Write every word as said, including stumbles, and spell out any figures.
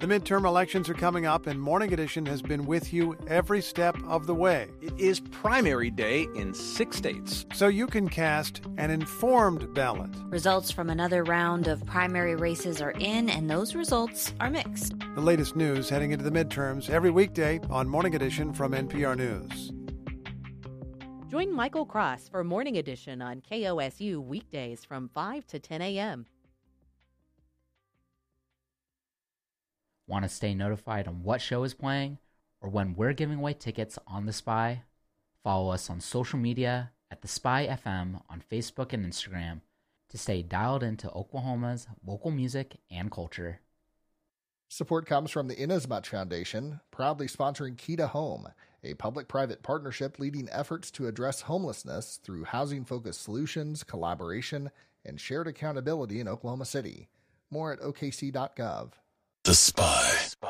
The midterm elections are coming up, and Morning Edition has been with you every step of the way. It is primary day in six states. So you can cast an informed ballot. Results from another round of primary races are in, and those results are mixed. The latest news heading into the midterms every weekday on Morning Edition from N P R News. Join Michael Cross for Morning Edition on K O S U weekdays from five to ten a.m. Want to stay notified on what show is playing or when we're giving away tickets on The Spy? Follow us on social media at The Spy F M on Facebook and Instagram to stay dialed into Oklahoma's local music and culture. Support comes from the Inasmuch Foundation, proudly sponsoring Key to Home, a public-private partnership leading efforts to address homelessness through housing-focused solutions, collaboration, and shared accountability in Oklahoma City. More at O K C dot gov. The Spy.